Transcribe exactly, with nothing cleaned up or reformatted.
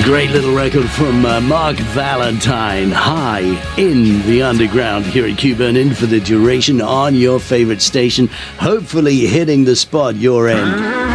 Great little record from uh, Mark Valentine, High in the Underground here at Q-Burn In for the duration on your favorite station, hopefully hitting the spot your end.